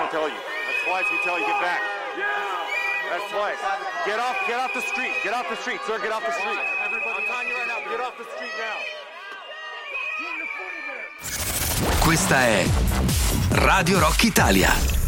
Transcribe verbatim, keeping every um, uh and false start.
tell you. That's twice we tell you, get back. That's twice. Get off, get off the street. Get off the street, sir. Get off the street. I'm telling you right now, get off the street now. Questa è Radio Rock Italia.